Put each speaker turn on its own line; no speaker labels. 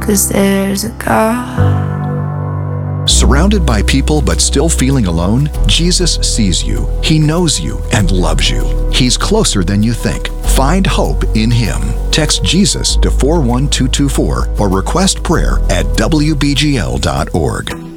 'cause there's a God.
Surrounded by people but still feeling alone, Jesus sees you, He knows you, and loves you. He's closer than you think. Find hope in Him. Text Jesus to 41224 or request prayer at wbgl.org.